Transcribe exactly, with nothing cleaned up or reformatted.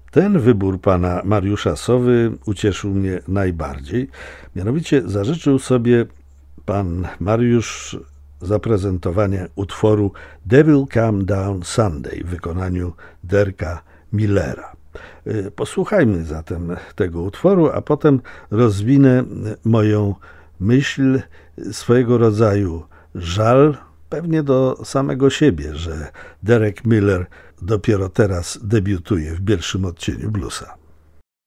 Ten wybór pana Mariusza Sowy ucieszył mnie najbardziej. Mianowicie zażyczył sobie pan Mariusz zaprezentowania utworu Devil Come Down Sunday w wykonaniu Derka Millera. Posłuchajmy zatem tego utworu, a potem rozwinę moją myśl, swojego rodzaju żal, pewnie do samego siebie, że Derek Miller dopiero teraz debiutuje w pierwszym odcieniu bluesa.